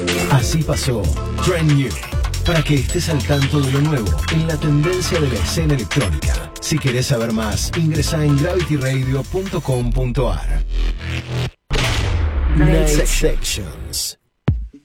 Así pasó Trend New, para que estés al tanto de lo nuevo en la tendencia de la escena electrónica. Si querés saber más, ingresa en gravityradio.com.ar. Night Sections.